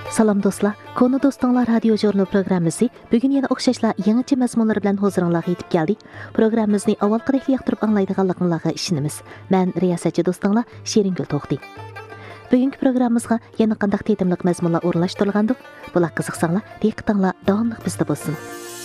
Salam dostlar, Konu Dostlar Radio Jurnal programmasi bugün yana o'xshashlar yangicha mazmunlar bilan huzuringizga yetib keldi. Programmamizni avvalgidek yoqtirib anglaydiganligingizga ishonamiz. Men riyosatchi do'stinglar Sheringul To'xti. Bugungi programmamizga yana qanday tetimliq mazmunlar o'rnashtirilgandi? Bular qiziqsanglar, diqqatinglar davomli bizda bo'lsin.